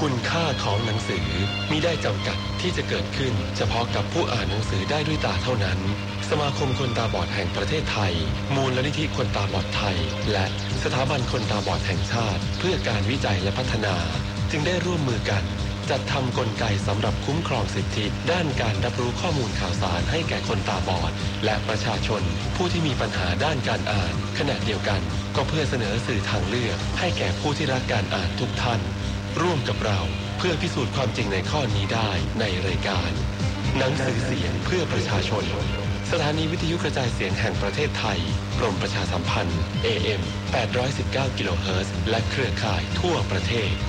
คุณค่าของหนังสือมิได้จำกัดที่จะเกิดขึ้นเฉพาะกับผู้อ่านหนังสือได้ด้วยตาเท่านั้นสมาคมคนตาบอดแห่งประเทศไทยมูลนิธิคนตาบอดไทยและสถาบันคนตาบอดแห่งชาติเพื่อการวิจัยและพัฒนาจึงได้ร่วมมือกันจัดทำกลไกสำหรับคุ้มครองสิทธิด้านการรับรู้ข้อมูลข่าวสารให้แก่คนตาบอดและประชาชนผู้ที่มีปัญหาด้านการอ่านขณะเดียวกันก็เพื่อเสนอสื่อทางเลือกให้แก่ผู้ที่รักการอ่านทุกท่านร่วมกับเราเพื่อพิสูจน์ความจริงในข้อนี้ได้ในรายการหนังสือเสียงเพื่อประชาชนสถานีวิทยุกระจายเสียงแห่งประเทศไทยกรมประชาสัมพันธ์ AM 819 กิโลเฮิรตซ์และเครือข่ายทั่วประเทศ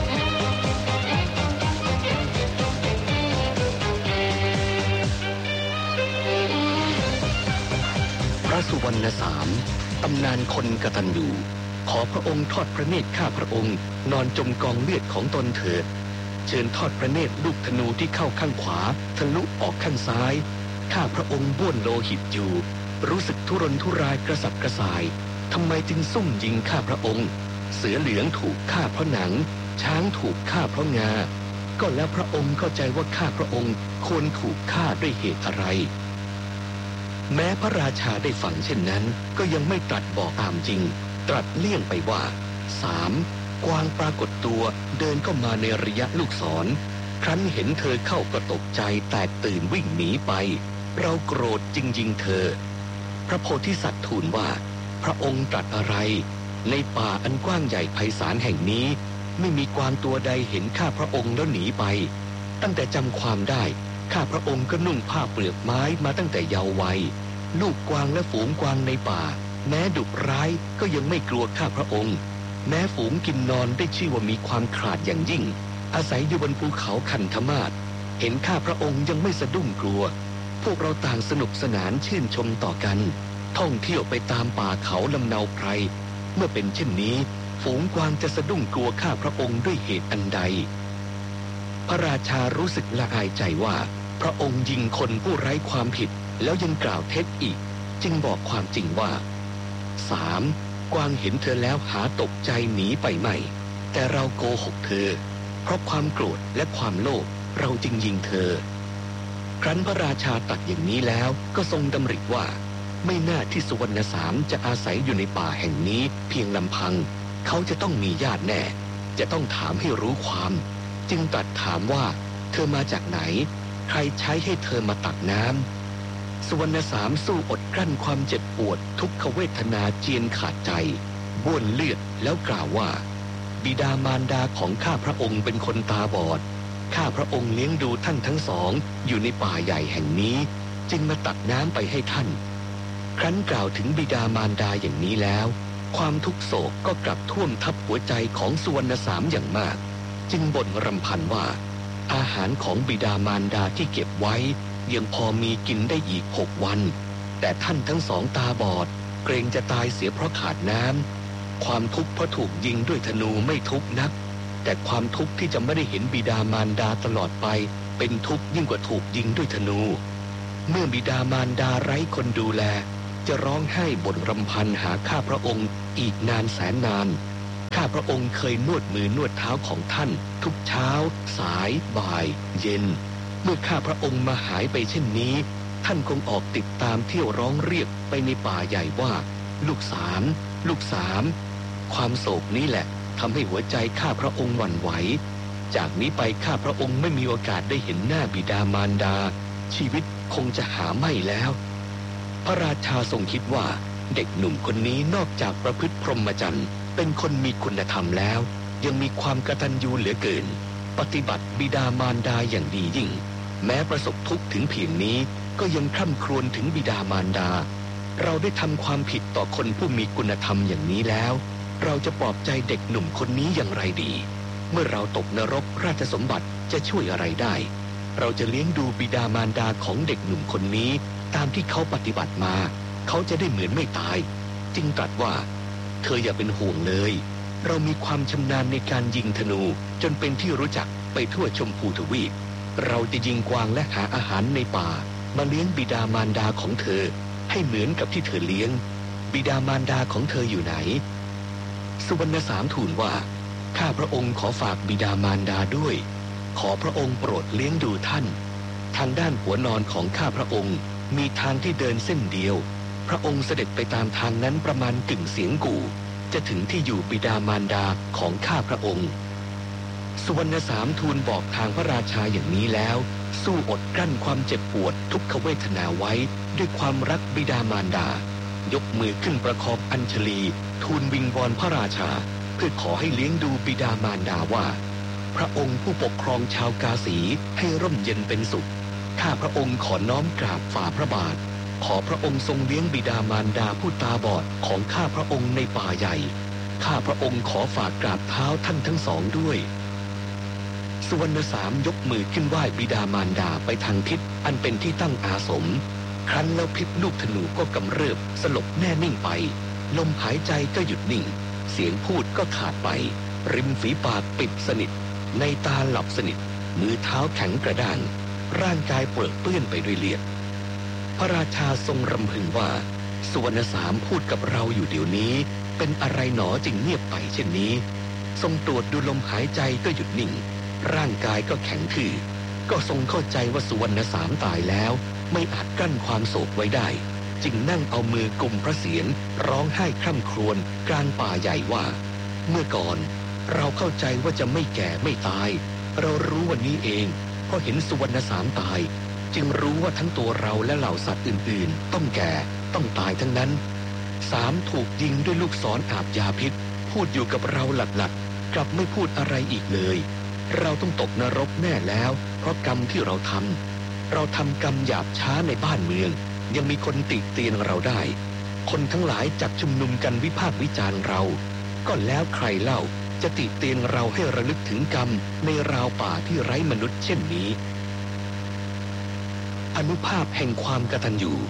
พระสุวรรณสามตำนานคนกตัญญูขอพระองค์ทอดพระเนตรข้าพระองค์นอนจมกองเลือดของตนเถิดเชิญทอดพระเนตรลูกธนูที่เข้าข้างขวาทะลุออกข้างซ้ายข้าพระองค์บ้วนโลหิตอยู่รู้สึกทุรนทุรายกระสับกระส่ายทำไมจึงซุ่มยิงข้าพระองค์เสือเหลืองถูกฆ่าเพราะหนังช้างถูกฆ่าเพราะงาก็แล้วพระองค์เข้าใจว่าข้าพระองค์ควรถูกฆ่าด้วยเหตุอะไรแม้พระราชาได้ฟังเช่นนั้นก็ยังไม่ตรัสบอกตามจริงตรัสเลี่ยงไปว่า 3. กวางปรากฏตัวเดินเข้ามาในระยะลูกศรครั้นเห็นเธอเข้าก็ตกใจแตกตื่นวิ่งหนีไปเราโกรธจึงยิงเธอพระโพธิสัตว์ทูลว่าพระองค์ตรัสอะไรในป่าอันกว้างใหญ่ไพศาลแห่งนี้ไม่มีกวางตัวใดเห็นข้าพระองค์แล้วหนีไปตั้งแต่จำความได้ข้าพระองค์ก็นุ่งผ้าเปลือกไม้มาตั้งแต่เยาว์วัยลูกกวางและฝูงกวางในป่าแม้ดุร้ายก็ยังไม่กลัวข้าพระองค์แม้ฝูงกินนอนได้ชื่อว่ามีความขลาดอย่างยิ่งอาศัยอยู่บนภูเขาคันธมาศเห็นข้าพระองค์ยังไม่สะดุ้งกลัวพวกเราต่างสนุกสนานชื่นชมต่อกันท่องเที่ยวไปตามป่าเขาลำเนาไพรเมื่อเป็นเช่นนี้ฝูงกวางจะสะดุ้งกลัวข้าพระองค์ด้วยเหตุอันใดพระราชารู้สึกละอายใจว่าพระองค์ยิงคนผู้ไร้ความผิดแล้วยังกล่าวเท็จอีกจึงบอกความจริงว่า 3. กวางเห็นเธอแล้วหาตกใจหนีไปไม่แต่เราโกหกเธอเพราะความโกรธและความโลภเราจึงยิงเธอครั้นพระราชาตรัสอย่างนี้แล้วก็ทรงดำริว่าไม่น่าที่สุวรรณสามจะอาศัยอยู่ในป่าแห่งนี้เพียงลำพังเขาจะต้องมีญาติแน่จะต้องถามให้รู้ความจึงตรัสถามว่าเธอมาจากไหนใครใช้ให้เธอมาตักน้ำสุวรรณสามสู้อดกลั้นความเจ็บปวดทุกขเวทนาเจียนขาดใจบ้วนเลือดแล้วกล่าวว่าบิดามารดาของข้าพระองค์เป็นคนตาบอดข้าพระองค์เลี้ยงดูท่านทั้งสองอยู่ในป่าใหญ่แห่งนี้จึงมาตักน้ำไปให้ท่านครั้นกล่าวถึงบิดามารดาอย่างนี้แล้วความทุกโศกก็กลับท่วมทับหัวใจของสุวรรณสามอย่างมากจึงบ่นรำพันว่าอาหารของบิดามารดาที่เก็บไว้ยังพอมีกินได้อีก6 วันแต่ท่านทั้งสองตาบอดเกรงจะตายเสียเพราะขาดน้ำความทุกข์เพราะถูกยิงด้วยธนูไม่ทุกข์นักแต่ความทุกข์ที่จะไม่ได้เห็นบิดามารดาตลอดไปเป็นทุกข์ยิ่งกว่าถูกยิงด้วยธนูเมื่อบิดามารดาไร้คนดูแลจะร้องไห้บ่นรำพันหาข้าพระองค์อีกนานแสนนานข้าพระองค์เคยนวดมือนวดเท้าของท่านทุกเช้าสายบ่ายเย็นเมื่อข้าพระองค์มาหายไปเช่นนี้ท่านคงออกติดตามเที่ยวร้องเรียกไปในป่าใหญ่ว่าลูกสามลูกสามความโศกนี้แหละทำให้หัวใจข้าพระองค์หวั่นไหวจากนี้ไปข้าพระองค์ไม่มีโอกาสได้เห็นหน้าบิดามารดาชีวิตคงจะหาไม่แล้วพระราชาทรงคิดว่าเด็กหนุ่มคนนี้นอกจากประพฤติพรหมจรรย์เป็นคนมีคุณธรรมแล้วยังมีความกตัญญูเหลือเกินปฏิบัติบิดามารดาอย่างดียิ่งแม้ประสบทุกข์ถึงเพียงนี้ก็ยังคร่ำครวญถึงบิดามารดาเราได้ทำความผิดต่อคนผู้มีคุณธรรมอย่างนี้แล้วเราจะปลอบใจเด็กหนุ่มคนนี้อย่างไรดีเมื่อเราตกนรกราชสมบัติจะช่วยอะไรได้เราจะเลี้ยงดูบิดามารดาของเด็กหนุ่มคนนี้ตามที่เขาปฏิบัติมาเขาจะได้เหมือนไม่ตายจึงตรัสว่าเธออย่าเป็นห่วงเลยเรามีความชำนาญในการยิงธนูจนเป็นที่รู้จักไปทั่วชมพูทวีปเราจะยิงกวางและหาอาหารในป่ามาเลี้ยงบิดามารดาของเธอให้เหมือนกับที่เธอเลี้ยงบิดามารดาของเธออยู่ไหนสุวรรณสามทูลว่าข้าพระองค์ขอฝากบิดามารดาด้วยขอพระองค์โปรดเลี้ยงดูท่านทางด้านหัวนอนของข้าพระองค์มีทางที่เดินเส้นเดียวพระองค์เสด็จไปตามทางนั้นประมาณกึ่งเสียงกู่จะถึงที่อยู่บิดามารดาของข้าพระองค์สุวรรณสามทูลบอกทางพระราชาอย่างนี้แล้วสู้อดกลั้นความเจ็บปวดทุกขเวทนาไว้ด้วยความรักบิดามารดายกมือขึ้นประคองอัญชลีทูลวิงวอนพระราชาเพื่อขอให้เลี้ยงดูบิดามารดาว่าพระองค์ผู้ปกครองชาวกาสีให้ร่มเย็นเป็นสุขข้าพระองค์ขอน้อมกราบฝ่าพระบาทขอพระองค์ทรงเลี้ยงบิดามารดาผู้ตาบอดของข้าพระองค์ในป่าใหญ่ข้าพระองค์ขอฝากกราบเท้าท่านทั้งสองด้วยสุวรรณสามยกมือขึ้นไหว้บิดามารดาไปทางทิศอันเป็นที่ตั้งอาสมครั้นแล้วพิษลูกธนูก็กำเริบสลบแน่นิ่งไปลมหายใจก็หยุดนิ่งเสียงพูดก็ขาดไปริมฝีปากปิดสนิทในตาหลับสนิทมือเท้าแข็งกระด้างร่างกายเปรอะเปื้อนไปด้วยเลือดพระราชาทรงรำพึงว่าสุวรรณสามพูดกับเราอยู่เดี๋ยวนี้เป็นอะไรหนอจึงเงียบไปเช่นนี้ทรงตรวจดูลมหายใจก็หยุดนิ่งร่างกายก็แข็งทื่อก็ทรงเข้าใจว่าสุวรรณสามตายแล้วไม่อาจกั้นความโศกไว้ได้จึงนั่งเอามือกุมพระเศียรร้องไห้คร่ำครวญกลางป่าใหญ่ว่าเมื่อก่อนเราเข้าใจว่าจะไม่แก่ไม่ตายเรารู้วันนี้เองเพราะเห็นสุวรรณสามตายจึงรู้ว่าทั้งตัวเราและเหล่าสัตว์อื่นๆต้องแก่ต้องตายทั้งนั้นสามถูกยิงด้วยลูกศรอาบยาพิษพูดอยู่กับเราหลัดๆกลับไม่พูดอะไรอีกเลยเราต้องตกนรกแน่แล้วเพราะกรรมที่เราทำกรรมหยาบช้าในบ้านเมืองยังมีคนติเตียนเราได้คนทั้งหลายจักชุมนุมกันวิพากษ์วิจารณ์เราก็แล้วใครเล่าจะติเตียนเราให้ระลึกถึงกรรมในราวป่าที่ไร้มนุษย์เช่นนี้อนุภาพแห่งความกตัญญู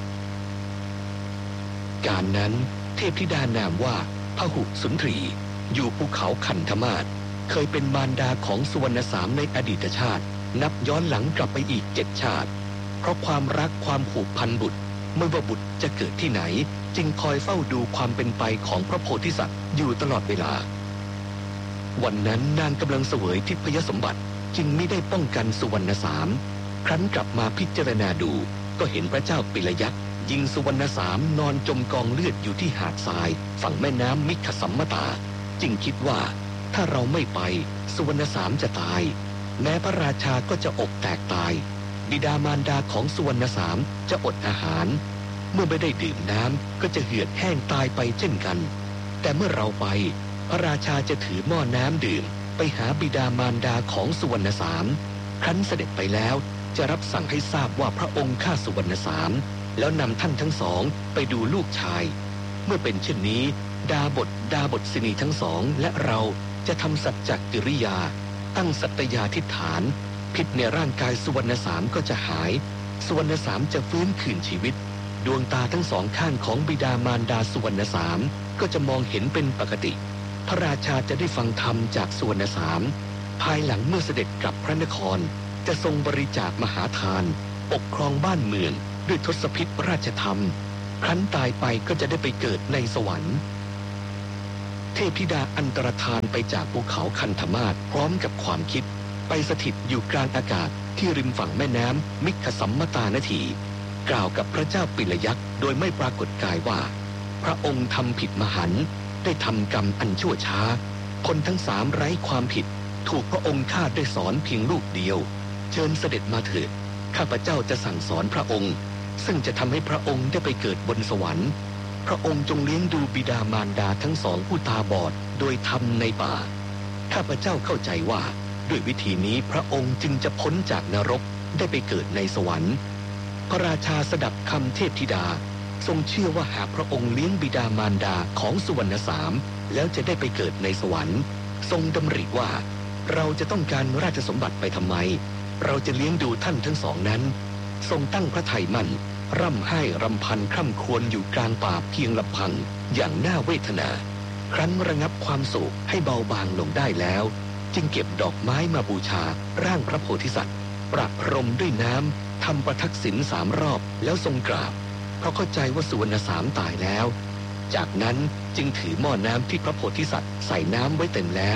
การนั้นเทพธิดานามว่าพหุสุนทรีอยู่ภูเขาคันธมาศเคยเป็นมารดาของสุวรรณสามในอดีตชาตินับย้อนหลังกลับไปอีก7 ชาติเพราะความรักความผูกพันบุตรไม่ว่าบุตรจะเกิดที่ไหนจึงคอยเฝ้าดูความเป็นไปของพระโพธิสัตว์อยู่ตลอดเวลาวันนั้นนางกำลังเสวยทิพยสมบัติจึงไม่ได้ป้องกันสุวรรณสามครั้นกลับมาพิจารณาดูก็เห็นพระเจ้าปิลยักษ์ยิงสุวรรณสามนอนจมกองเลือดอยู่ที่หาดทรายฝั่งแม่น้ำมิขสัมมตาจึงคิดว่าถ้าเราไม่ไปสุวรรณสามจะตายแม้พระราชาก็จะอกแตกตายบิดามารดาของสุวรรณสามจะอดอาหารเมื่อไม่ได้ดื่มน้ำก็จะเหือดแห้งตายไปเช่นกันแต่เมื่อเราไปพระราชาจะถือหม้อน้ำดื่มไปหาบิดามารดาของสุวรรณสามครั้นเสด็จไปแล้วจะรับสั่งให้ทราบว่าพระองค์ฆ่าสุวรรณสามแล้วนำท่านทั้งสองไปดูลูกชายเมื่อเป็นเช่นนี้ดาบทสินีทั้งสองและเราจะทำสัจจกิริยาตั้งสัตยาธิษฐานพิษในร่างกายสุวรรณสามก็จะหายสุวรรณสามจะฟื้นคืนชีวิตดวงตาทั้งสองข้างของบิดามารดาสุวรรณสามก็จะมองเห็นเป็นปกติพระราชาจะได้ฟังธรรมจากสุวรรณสามภายหลังเมื่อเสด็จกลับพระนครจะทรงบริจาคมหาทานปกครองบ้านเมืองด้วยทศพิธราชธรรมครั้นตายไปก็จะได้ไปเกิดในสวรรค์เทพธิดาอันตรธานไปจากภูเขาคันธมาศพร้อมกับความคิดไปสถิตอยู่กลางอากาศที่ริมฝั่งแม่น้ำมิขสัมมตานาทีกล่าวกับพระเจ้าปิลยักษ์โดยไม่ปรากฏกายว่าพระองค์ทำผิดมหันต์ได้ทำกรรมอันชั่วช้าคนทั้งสามไร้ความผิดถูกพระองค์ฆ่าด้วยศรเพียงลูกเดียวเชิญเสด็จมาเถิดข้าพเจ้าจะสั่งสอนพระองค์ซึ่งจะทำให้พระองค์ได้ไปเกิดบนสวรรค์พระองค์จงเลี้ยงดูบิดามารดาทั้งสองผู้ตาบอดโดยธรรมในป่าข้าพเจ้าเข้าใจว่าด้วยวิธีนี้พระองค์จึงจะพ้นจากนรกได้ไปเกิดในสวรรค์พระราชาสดับคำเทพธิดาทรงเชื่อว่าหากพระองค์เลี้ยงบิดามารดาของสุวรรณสามแล้วจะได้ไปเกิดในสวรรค์ทรงดำริว่าเราจะต้องการราชสมบัติไปทำไมเราจะเลี้ยงดูท่านทั้งสองนั้นทรงตั้งพระทัยมั่นร่ำไห้รำพันคร่ำครวญอยู่กลางป่าเพียงลำพังอย่างน่าเวทนาครั้นระงับความโศกให้เบาบางลงได้แล้วจึงเก็บดอกไม้มาบูชาร่างพระโพธิสัตว์ประพรมด้วยน้ำทำประทักษิณ3 รอบแล้วทรงกราบเพราะเข้าใจว่าสุวรรณสามตายแล้วจากนั้นจึงถือหม้อน้ำที่พระโพธิสัตว์ใส่น้ำไว้เต็มแล้ว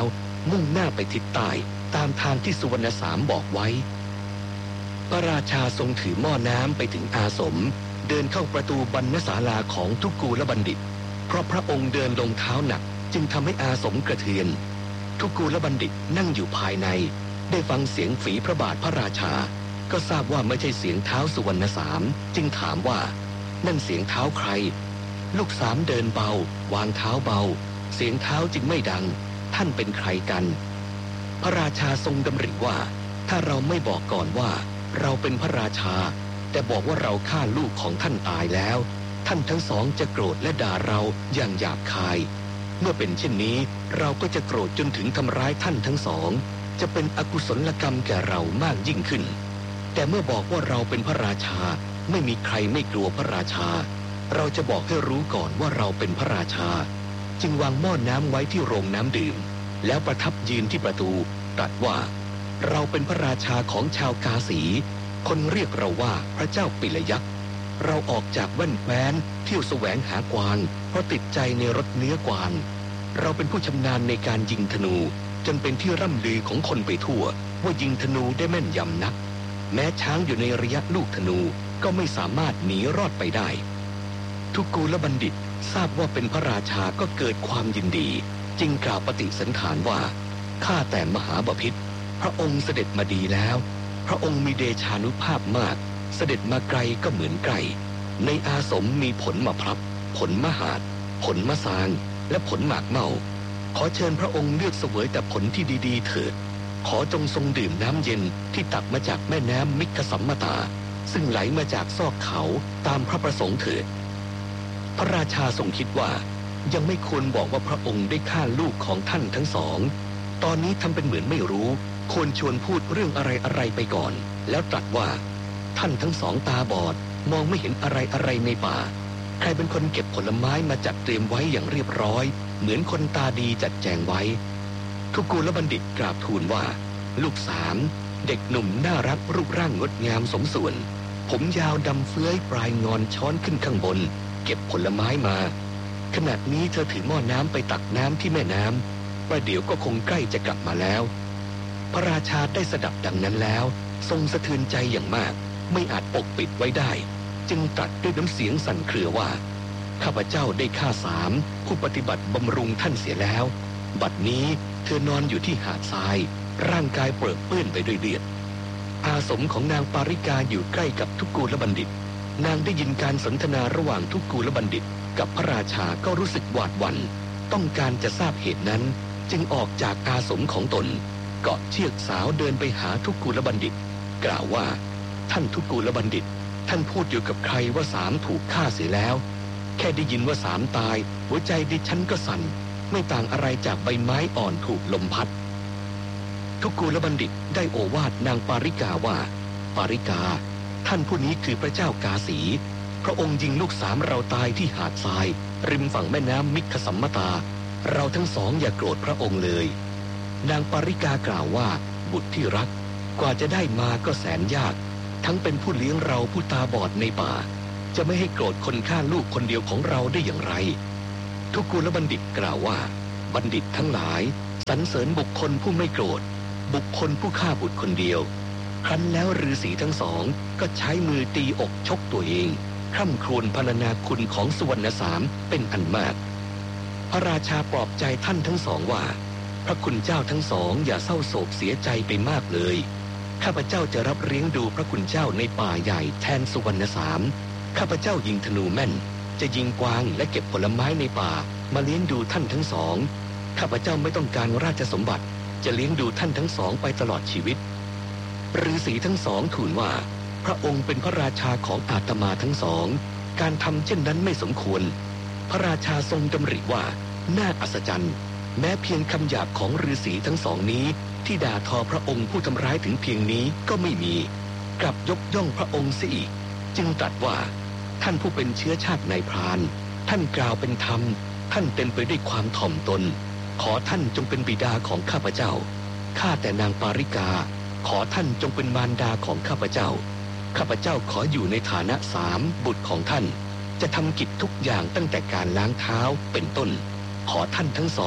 มุ่งหน้าไปทิศใต้ตามทางที่สุวรรณสามบอกไว้พระราชาทรงถือหม้อน้ำไปถึงอาสมเดินเข้าประตูบรรณศาลาของทุกูลบัณฑิตเพราะพระองค์เดินลงเท้าหนักจึงทำให้อาสมกระเทือนทุกูลบัณฑิตนั่งอยู่ภายในได้ฟังเสียงฝีพระบาทพระราชาก็ทราบว่าไม่ใช่เสียงเท้าสุวรรณสามจึงถามว่านั่นเสียงเท้าใครลูกสามเดินเบาวางเท้าเบาเสียงเท้าจึงไม่ดังท่านเป็นใครกันพระราชาทรงดำริว่าถ้าเราไม่บอกก่อนว่าเราเป็นพระราชาแต่บอกว่าเราฆ่าลูกของท่านตายแล้วท่านทั้งสองจะโกรธและด่าเราอย่างหยาบคายเมื่อเป็นเช่นนี้เราก็จะโกรธจนถึงทำร้ายท่านทั้งสองจะเป็นอกุศลกรรมแก่เรามากยิ่งขึ้นแต่เมื่อบอกว่าเราเป็นพระราชาไม่มีใครไม่กลัวพระราชาเราจะบอกให้รู้ก่อนว่าเราเป็นพระราชาจึงวางหม้อน้ำไว้ที่โรงน้ำดื่มแล้วประทับยืนที่ประตูตรัสว่าเราเป็นพระราชาของชาวกาสีคนเรียกเราว่าพระเจ้าปิลยักษ์เราออกจากแว่นแคว้นเที่ยวแสวงหากวางเพราะติดใจในรสเนื้อกวางเราเป็นผู้ชำนาญในการยิงธนูจนเป็นที่ร่ำลือของคนไปทั่วว่ายิงธนูได้แม่นยำนักแม้ช้างอยู่ในระยะลูกธนูก็ไม่สามารถหนีรอดไปได้ทุกูลบัณฑิตทราบว่าเป็นพระราชาก็เกิดความยินดีจึงกล่าวปฏิสันถานว่าข้าแต่มหาบพิตรพระองค์เสด็จมาดีแล้วพระองค์มีเดชานุภาพมากเสด็จมาไกลก็เหมือนไกลในอาสมมีผลมะพร้าวผลมะหาดผลมะซางและผลหมากเมาขอเชิญพระองค์เลือกเสวยแต่ผลที่ดีๆเถิดขอจงทรงดื่มน้ำเย็นที่ตักมาจากแม่น้ำมิคสัมมตาซึ่งไหลมาจากซอกเขาตามพระประสงค์เถิดพระราชาทรงคิดว่ายังไม่ควรบอกว่าพระองค์ได้ฆ่าลูกของท่านทั้งสองตอนนี้ทำเป็นเหมือนไม่รู้ควรชวนพูดเรื่องอะไรๆไปก่อนแล้วตรัสว่าท่านทั้งสองตาบอดมองไม่เห็นอะไรในป่าใครเป็นคนเก็บผลไม้มาจัดเตรียมไว้อย่างเรียบร้อยเหมือนคนตาดีจัดแจงไว้ทุกูลบัณฑิตกราบทูลว่าลูกสามเด็กหนุ่มน่ารักรูปร่างงดงามสมส่วนผมยาวดำเฟื้อยปลายงอนช้อนขึ้นข้างบนเก็บผลไม้มาขณะนี้เธอถือหม้อน้ำไปตักน้ำที่แม่น้ำประเดี๋ยวก็คงใกล้จะกลับมาแล้วพระราชาได้สดับดังนั้นแล้วทรงสะเทือนใจอย่างมากไม่อาจปกปิดไว้ได้จึงตรัสด้วยน้ำเสียงสั่นเครือว่าข้าพเจ้าได้ฆ่าสามผู้ปฏิบัติบำรุงท่านเสียแล้วบัดนี้เธอนอนอยู่ที่หาดทรายร่างกายเปื้อนเปื้อนไปด้วยเลือดอาสมของนางปาริกาอยู่ใกล้กับทุกูลบัณฑิตนางได้ยินการสนทนาระหว่างทุกูลบัณฑิตกับพระราชาก็รู้สึกหวาดหวั่นต้องการจะทราบเหตุนั้นจึงออกจากอาสมของตนเกาะเชือกสาวเดินไปหาทุกูลบัณฑิตกล่าวว่าท่านทุกูลบัณฑิตท่านพูดอยู่กับใครว่าสามถูกฆ่าเสียแล้วแค่ได้ยินว่าสามตายหัวใจดิฉันก็สั่นไม่ต่างอะไรจากใบไม้อ่อนถูกลมพัดทุกูลบัณฑิตได้โอวาทนางปาริกาว่าปาริกาท่านผู้นี้คือพระเจ้ากาสีพระองค์ยิงลูกสามเราตายที่หาดทรายริมฝั่งแม่น้ำมิคสัมมตาเราทั้งสองอย่าโกรธพระองค์เลยนางปาริกากล่าวว่าบุตรที่รักกว่าจะได้มาก็แสนยากทั้งเป็นผู้เลี้ยงเราผู้ตาบอดในป่าจะไม่ให้โกรธคนฆ่าลูกคนเดียวของเราได้อย่างไรทุกูลบัณฑิตกล่าวว่าบัณฑิตทั้งหลายสรรเสริญบุคคลผู้ไม่โกรธบุคคลผู้ฆ่าบุตรคนเดียวครั้นแล้วฤาษีทั้งสองก็ใช้มือตีอกชกตัวเองคร่ำครวญพรรณนาคุณของสุวรรณสามเป็นอันมากพระราชาปลอบใจท่านทั้งสองว่าพระคุณเจ้าทั้งสองอย่าเศร้าโศกเสียใจไปมากเลยข้าพเจ้าจะรับเลี้ยงดูพระคุณเจ้าในป่าใหญ่แทนสุวรรณสามข้าพเจ้ายิงธนูแม่นจะยิงกวางและเก็บผลไม้ในป่ามาเลี้ยงดูท่านทั้งสองข้าพเจ้าไม่ต้องการราชสมบัติจะเลี้ยงดูท่านทั้งสองไปตลอดชีวิตฤาษีทั้งสองทูลว่าพระองค์เป็นพระราชาของอาตมาทั้งสองการทำเช่นนั้นไม่สมควรพระราชาทรงดำริว่าน่าอัศจรรย์แม้เพียงคำหยาบของฤาษีทั้งสองนี้ที่ด่าทอพระองค์ผู้ทำร้ายถึงเพียงนี้ก็ไม่มีกลับยกย่องพระองค์เสียอีกจึงตรัสว่าท่านผู้เป็นเชื้อชาตินายพรานท่านกล่าวเป็นธรรมท่านเต็มไปด้วยความถ่อมตนขอท่านจงเป็นบิดาของข้าพเจ้าข้าแต่นางปาริกาขอท่านจงเป็นมารดาของข้าพเจ้าข้าพเจ้าขออยู่ในฐานะสามบุตรของท่านจะทำกิจทุกอย่างตั้งแต่การล้างเท้าเป็นต้นขอท่านทั้งสอง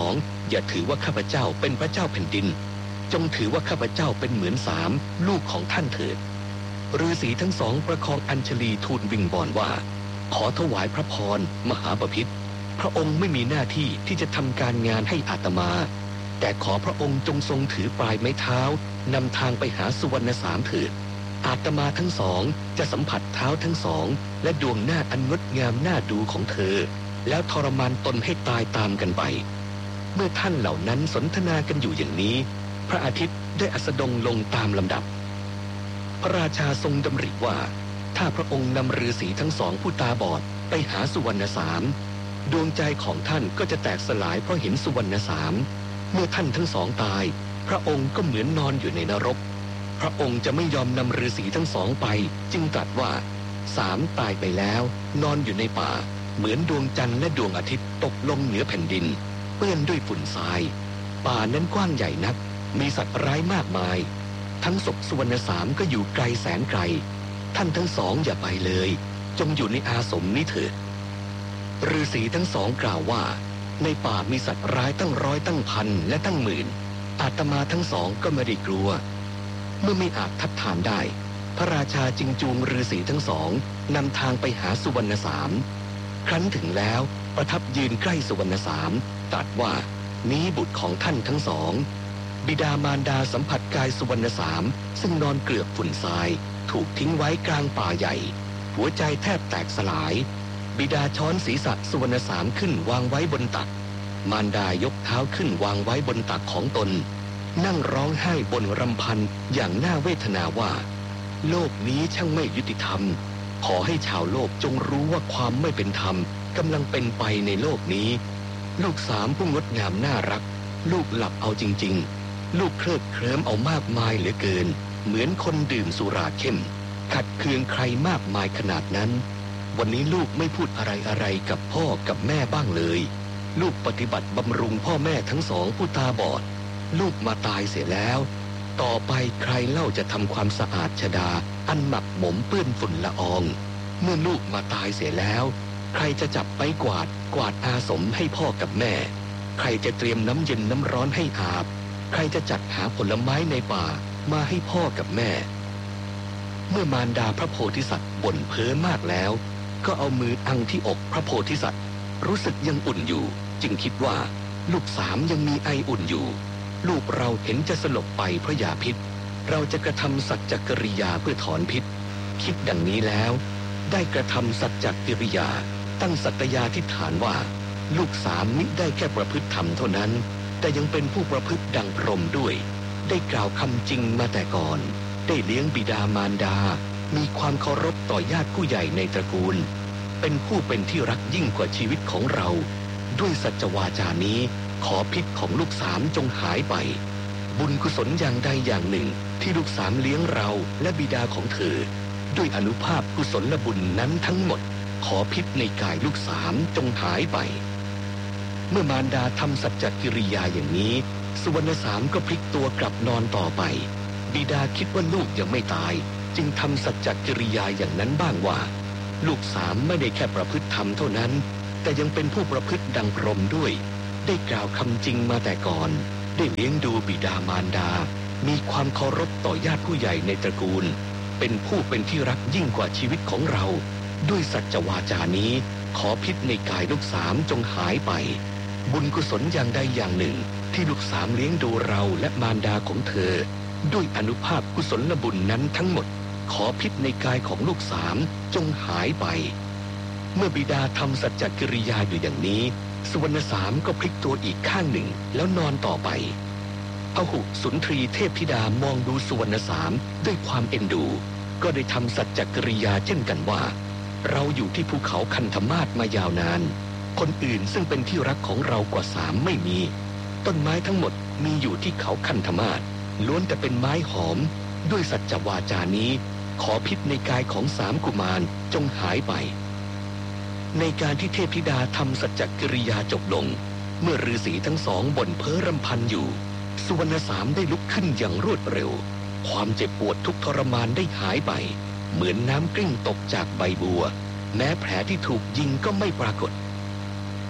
อย่าถือว่าข้าพเจ้าเป็นพระเจ้าแผ่นดินจงถือว่าข้าพเจ้าเป็นเหมือนสามลูกของท่านเถิดฤาษีทั้งสองประคองอัญชลีทูลวิงวอนว่าขอถวายพระพรมหาบพิตรพระองค์ไม่มีหน้าที่ที่จะทำการงานให้อาตมาแต่ขอพระองค์จงทรงถือปลายไม้เท้านำทางไปหาสุวรรณสามเถิดอาตมาทั้งสองจะสัมผัสเท้าทั้งสองและดวงหน้าอันงดงามน่าดูของเธอแล้วทรมานตนให้ตายตามกันไปเมื่อท่านเหล่านั้นสนทนากันอยู่อย่างนี้พระอาทิตย์ได้อัสดงลงตามลำดับพระราชาทรงดำริว่าถ้าพระองค์นำฤาษีทั้งสองผู้ตาบอดไปหาสุวรรณสามดวงใจของท่านก็จะแตกสลายเพราะเห็นสุวรรณสามเมื่อท่านทั้งสองตายพระองค์ก็เหมือนนอนอยู่ในนรกพระองค์จะไม่ยอมนำฤาษีทั้งสองไปจึงตรัสว่าสามตายไปแล้วนอนอยู่ในป่าเหมือนดวงจันทร์และดวงอาทิตย์ตกลงเหนือแผ่นดินเปื้อนด้วยฝุ่นทรายป่านั้นกว้างใหญ่นักมีสัตว์ร้ายมากมายทั้งศพสุวรรณสามก็อยู่ไกลแสนไกลท่านทั้งสองอย่าไปเลยจงอยู่ในอาสมนี้เถิดฤาษีทั้งสองกล่าวว่าในป่ามีสัตว์ร้ายตั้งร้อยตั้งพันและตั้งหมื่นอาตมาทั้งสองก็ไม่ได้กลัวเมื่อไม่อาจทัดทานได้พระราชาจึงจูงฤาษีทั้งสองนำทางไปหาสุวรรณสามครั้นถึงแล้วประทับยืนใกล้สุวรรณสามตรัสว่านี้บุตรของท่านทั้งสองบิดามารดาสัมผัสกายสุวรรณสามซึ่งนอนเกลือกฝุ่นทรายถูกทิ้งไว้กลางป่าใหญ่หัวใจแทบแตกสลายบิดาช้อนศีรษะสุวรรณสามขึ้นวางไว้บนตักมารดายกเท้าขึ้นวางไว้บนตักของตนนั่งร้องไห้บ่นรำพันอย่างน่าเวทนาว่าโลกนี้ช่างไม่ยุติธรรมขอให้ชาวโลกจงรู้ว่าความไม่เป็นธรรมกำลังเป็นไปในโลกนี้ลูกสามผู้งดงามน่ารักลูกหลับเอาจริงๆลูกเคลิบเคลิ้มเอามากมายเหลือเกินเหมือนคนดื่มสุราเข้มขัดเคืองใครมากมายขนาดนั้นวันนี้ลูกไม่พูดอะไรกับพ่อกับแม่บ้างเลยลูกปฏิบัติบำรุงพ่อแม่ทั้งสองผู้ตาบอดลูกมาตายเสียแล้วต่อไปใครเล่าจะทำความสะอาดชดาอันหมักหมมเปื้อนฝุ่นละอองเมื่อลูกมาตายเสียแล้วใครจะจับไม้กวาดอาสมให้พ่อกับแม่ใครจะเตรียมน้ำเย็นน้ำร้อนให้อาบใครจะจัดหาผลไม้ในป่ามาให้พ่อกับแม่เมื่อมารดาพระโพธิสัตว์บ่นเพ้อมากแล้วก็เอามืออังที่อกพระโพธิสัตว์รู้สึกยังอุ่นอยู่จึงคิดว่าลูกสามยังมีไออุ่นอยู่ลูกเราเห็นจะสลบไปเพราะยาพิษเราจะกระทำสัจจกิริยาเพื่อถอนพิษคิดดังนี้แล้วได้กระทำสัจจกิริยาตั้งสัตยาธิษฐานว่าลูกสามมิได้แค่ประพฤติธรรมเท่านั้นแต่ยังเป็นผู้ประพฤติดังพรหมด้วยได้กล่าวคำจริงมาแต่ก่อนได้เลี้ยงบิดามารดามีความเคารพต่อญาติผู้ใหญ่ในตระกูลเป็นผู้เป็นที่รักยิ่งกว่าชีวิตของเราด้วยสัจวาจานี้ขอพิษของลูกสามจงหายไปบุญกุศลอย่างใดอย่างหนึ่งที่ลูกสามเลี้ยงเราและบิดาของเธอด้วยอนุภาพกุศลบุญนั้นทั้งหมดขอพิษในกายลูกสามจงหายไปเมื่อมารดาทำสัจจกิริยาอย่างนี้สุวรรณสามก็พลิกตัวกลับนอนต่อไปบิดาคิดว่าลูกยังไม่ตายจึงทำสัจจกิริยาอย่างนั้นบ้างว่าลูกสามไม่ได้แค่ประพฤติธรรมเท่านั้นแต่ยังเป็นผู้ประพฤติดังพรหมด้วยได้กล่าวคำจริงมาแต่ก่อนได้เลี้ยงดูบิดามารดามีความเคารพต่อญาติผู้ใหญ่ในตระกูลเป็นผู้เป็นที่รักยิ่งกว่าชีวิตของเราด้วยสัจวาจานี้ขอพิษในกายลูกสามจงหายไปบุญกุศลอย่างใดอย่างหนึ่งที่ลูกสามเลี้ยงดูเราและมารดาของเธอด้วยอนุภาพกุศลบุญนั้นทั้งหมดขอพิษในกายของลูกสามจงหายไปเมื่อบิดาทำสัจจกิริยาอยู่อย่างนี้สุวรรณสามก็พลิกตัวอีกข้างหนึ่งแล้วนอนต่อไปพหุสุนทรีเทพธิดามองดูสุวรรณสามด้วยความเอ็นดูก็ได้ทำสัจจกิริยาเช่นกันว่าเราอยู่ที่ภูเขาคันธมาศมายาวนานคนอื่นซึ่งเป็นที่รักของเรากว่าสามไม่มีต้นไม้ทั้งหมดมีอยู่ที่เขาคันธมาศล้วนแต่เป็นไม้หอมด้วยสัจจวาจานี้ขอพิษในกายของสามกุมารจงหายไปในการที่เทพธิดาทำสัจจกิริยาจบลงเมื่อฤาษีทั้งสองบ่นเพ้อรำพันอยู่สุวรรณสามได้ลุกขึ้นอย่างรวดเร็วความเจ็บปวดทุกทรมานได้หายไปเหมือนน้ำกลิ้งตกจากใบบัวแม้แผลที่ถูกยิงก็ไม่ปรากฏ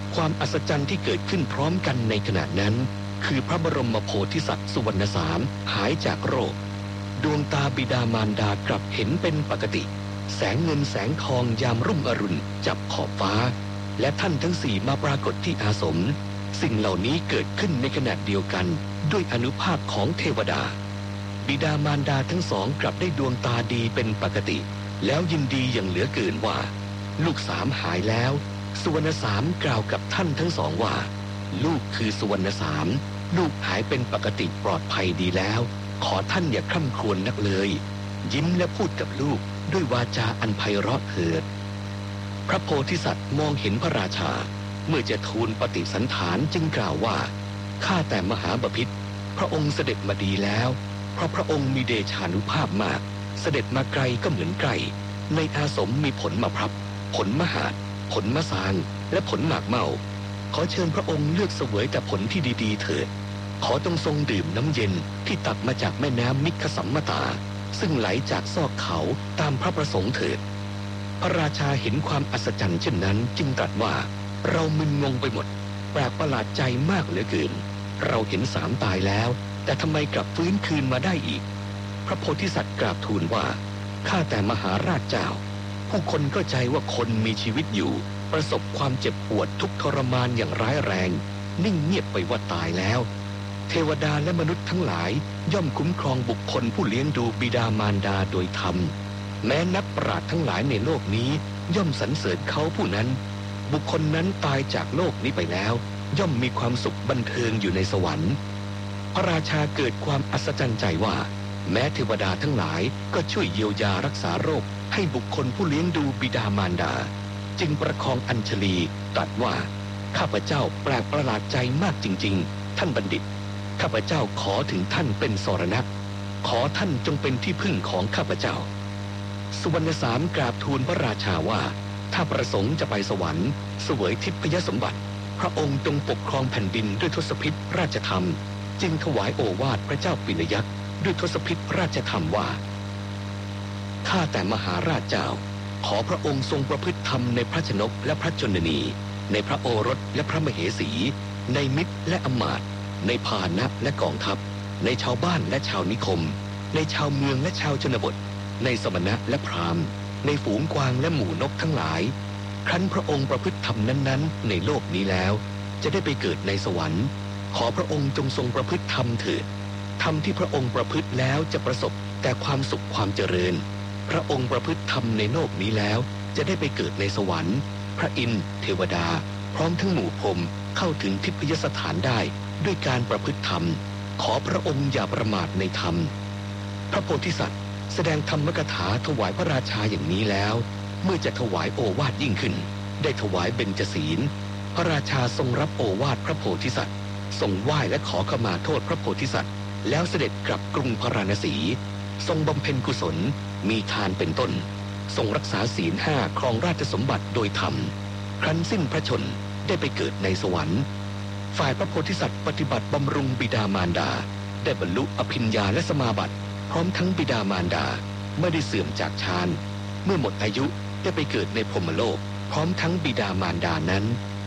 ความอัศจรรย์ที่เกิดขึ้นพร้อมกันในขณะนั้นคือพระบรมโพธิสัตว์สุวรรณสามหายจากโรคดวงตาบิดามารดากลับเห็นเป็นปกติแสงเงินแสงทองยามรุ่งอรุณจับขอบฟ้าและท่านทั้งสี่มาปรากฏที่อาสมสิ่งเหล่านี้เกิดขึ้นในขณะเดียวกันด้วยอานุภาพของเทวดาบิดามารดาทั้งสองกลับได้ดวงตาดีเป็นปกติแล้วยินดีอย่างเหลือเกินว่าลูกสามหายแล้วสุวรรณสามกล่าวกับท่านทั้งสองว่าลูกคือสุวรรณสามลูกหายเป็นปกติปลอดภัยดีแล้วขอท่านอย่าคร่ำครวญนักเลยยิ้มและพูดกับลูกด้วยวาจาอันไพเราะเถิดพระโพธิสัตว์มองเห็นพระราชาเมื่อจะทูลปฏิสันถานจึงกล่าวว่าข้าแต่มหาบพิตรพระองค์เสด็จมาดีแล้วเพราะพระองค์มีเดชานุภาพมากเสด็จมาไกลก็เหมือนไกลในอาสมมีผลมะพร้าวผลมหาดผลมะซางและผลหมากเมาขอเชิญพระองค์เลือกเสวยแต่ผลที่ดีๆเถิดขอต้องทรงดื่มน้ำเย็นที่ตักมาจากแม่น้ำมิคสัมมตาซึ่งไหลจากซอกเขาตามพระประสงค์เถิดพระราชาเห็นความอัศจรรย์เช่นนั้นจึงตรัสว่าเรามึนงงไปหมดแปลกประหลาดใจมากเหลือเกินเราเห็นสามตายแล้วแต่ทำไมกลับฟื้นคืนมาได้อีกพระโพธิสัตว์กราบทูลว่าข้าแต่มหาราชเจ้าผู้คนเข้าใจว่าคนมีชีวิตอยู่ประสบความเจ็บปวดทุกข์ทรมานอย่างร้ายแรงนิ่งเงียบไปว่าตายแล้วเทวดาและมนุษย์ทั้งหลายย่อมคุ้มครองบุคคลผู้เลี้ยงดูบิดามารดาโดยธรรมแม้นักปราชญ์ทั้งหลายในโลกนี้ย่อมสรรเสริญเขาผู้นั้นบุคคลนั้นตายจากโลกนี้ไปแล้วย่อมมีความสุขบันเทิงอยู่ในสวรรค์พระราชาเกิดความอัศจรรย์ใจว่าแม้เทวดาทั้งหลายก็ช่วยเยียวยารักษาโรคให้บุคคลผู้เลี้ยงดูบิดามารดาจึงประคองอัญชลีตรัสว่าข้าพเจ้าแปลกประหลาดใจมากจริงๆท่านบัณฑิตข้าพเจ้าขอถึงท่านเป็นสรณะขอท่านจงเป็นที่พึ่งของข้าพเจ้าสุวรรณสามกราบทูลพระราชาว่าถ้าประสงค์จะไปสวรรค์เสวยทิพยสมบัติพระองค์จงปกครองแผ่นดินด้วยทศพิธราชธรรมจึงถวายโอวาทพระเจ้าปิณยักษ์ด้วยทศพิธราชธรรมว่าข้าแต่มหาราชเจ้าขอพระองค์ทรงประพฤติธรรมในพระชนกและพระชนนีในพระโอรสและพระมเหสีในมิตรและอมาตย์ในพาหนะและกองทัพในชาวบ้านและชาวนิคมในชาวเมืองและชาวชนบทในสมณะและพราหมณ์ในฝูงกวางและหมู่นกทั้งหลายครั้นพระองค์ประพฤติธรรมนั้นๆในโลกนี้แล้วจะได้ไปเกิดในสวรรค์ขอพระองค์จงทรงประพฤติธรรมเถิดธรรมที่พระองค์ประพฤติแล้วจะประสบแต่ความสุขความเจริญพระองค์ประพฤติธรรมในโลกนี้แล้วจะได้ไปเกิดในสวรรค์พระอินทร์เทวดาพร้อมทั้งหมู่พรหมเข้าถึงทิพยสถานได้ด้วยการประพฤติธรรมขอพระองค์อย่าประมาทในธรรมพระโพธิสัตว์แสดงธรรมกถาถวายพระราชาอย่างนี้แล้วเมื่อจะถวายโอวาทยิ่งขึ้นได้ถวายเบญจศีลพระราชาทรงรับโอวาทพระโพธิสัตว์ทรงไหว้และขอขมาโทษพระโพธิสัตว์แล้วเสด็จกลับกรุงพาราณสีทรงบำเพ็ญกุศลมีทานเป็นต้นทรงรักษาศีลห้าครองราชสมบัติโดยธรรมครั้นสิ้นพระชนได้ไปเกิดในสวรรค์ฝ่ายพระโพธิสัตว์ปฏิบัติบำรุงบิดามารดาได้บรรลุอภิญญาและสมาบัติพร้อมทั้งบิดามารดาไม่ได้เสื่อมจากฌานเมื่อหมดอายุได้ไปเกิดในพรหมโลกพร้อมทั้งบิดามารดานั้น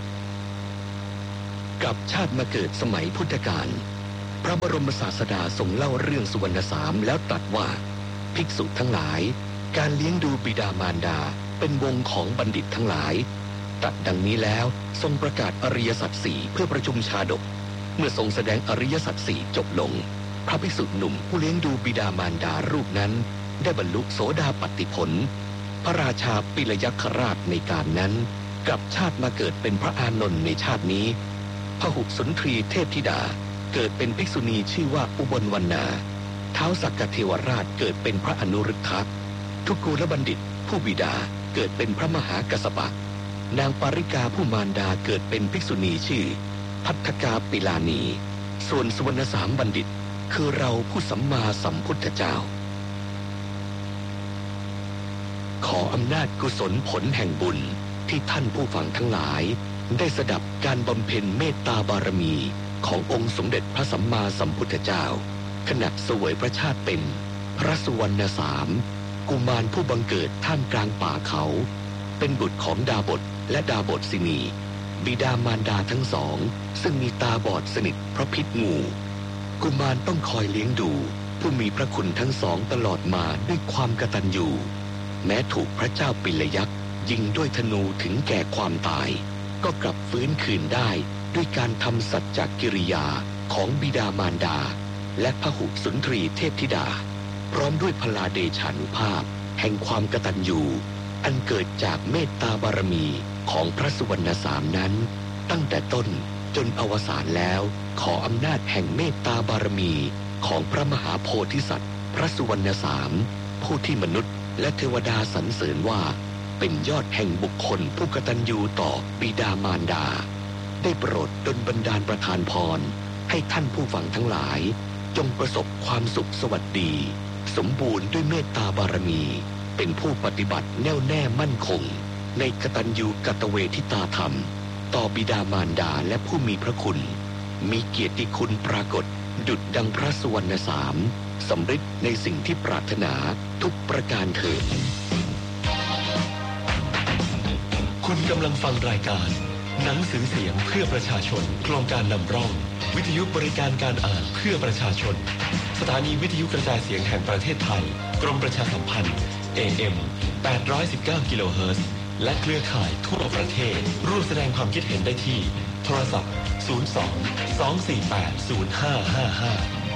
กลับชาติมาเกิดสมัยพุทธกาลพระบรมศาสดาทรงเล่าเรื่องสุวรรณสามแล้วตรัสว่าภิกษุทั้งหลายการเลี้ยงดูบิดามารดาเป็นวงของบัณฑิตทั้งหลายตรัสดังนี้แล้วทรงประกาศอริยสัจสี่เพื่อประชุมชาดกเมื่อทรงแสดงอริยสัจสี่จบลงพระภิกษุหนุ่มผู้เลี้ยงดูบิดามารดารูปนั้นได้บรรลุโสดาปัตติผลพระราชาปิลยัคฆราชในการนั้นกลับชาติมาเกิดเป็นพระอานนท์ในชาตินี้พหุสุนทรีเทพธิดาเกิดเป็นภิกษุณีชื่อว่าอุบลวรรณาท้าวสักกเทวราชเกิดเป็นพระอนุรุทธะทุกูลบัณฑิตผู้บิดาเกิดเป็นพระมหากัสสปะนางปาริกาผู้มารดาเกิดเป็นภิกษุณีชื่อภัททกาปิลานีส่วนสุวรรณสามบัณฑิตคือเราผู้สัมมาสัมพุทธเจ้าขออำนาจกุศลผลแห่งบุญที่ท่านผู้ฟังทั้งหลายได้สดับการบำเพ็ญเมตตาบารมีขององค์สมเด็จพระสัมมาสัมพุทธเจ้าขณะเสวยพระชาติเป็นพระสุวรรณสามกุมารผู้บังเกิดท่ามกลางป่าเขาเป็นบุตรของดาบทและดาบทสินีบิดามารดาทั้งสองซึ่งมีตาบอดสนิทเพราะพิษงูกุมารต้องคอยเลี้ยงดูผู้มีพระคุณทั้งสองตลอดมาด้วยความกตัญญูแม้ถูกพระเจ้าปิลยักษ์ยิงด้วยธนูถึงแก่ความตายก็กลับฟื้นคืนได้ด้วยการทำสัจจกิริยาของบิดามารดาและพหุสุนทรีเทพธิดาพร้อมด้วยพลาเดชานุภาพแห่งความกตัญญูอันเกิดจากเมตตาบารมีของพระสุวรรณสามนั้นตั้งแต่ต้นจนอวสานแล้วขออำนาจแห่งเมตตาบารมีของพระมหาโพธิสัตว์พระสุวรรณสามผู้ที่มนุษย์และเทวดาสรรเสริญว่าเป็นยอดแห่งบุคคลผู้กตัญญูต่อบิดามารดาได้โปรดดลบันดาลประทานพรให้ท่านผู้ฟังทั้งหลายจงประสบความสุขสวัสดีสมบูรณ์ด้วยเมตตาบารมีเป็นผู้ปฏิบัติแน่วแน่มั่นคงในกตัญญูกตเวทิตาธรรมต่อบิดามารดาและผู้มีพระคุณมีเกียรติคุณปรากฏดุจดังพระสุวรรณสามสำเร็จในสิ่งที่ปรารถนาทุกประการเถิดคุณกำลังฟังรายการหนังสือเสียงเพื่อประชาชนโครงการนำร่องวิทยุบริการการอ่านเพื่อประชาชนสถานีวิทยุกระจายเสียงแห่งประเทศไทยกรมประชาสัมพันธ์ AM 819 กิโลเฮิรตซ์และเครือข่ายทั่วประเทศร่วมแสดงความคิดเห็นได้ที่โทรศัพท์ 02 248 0555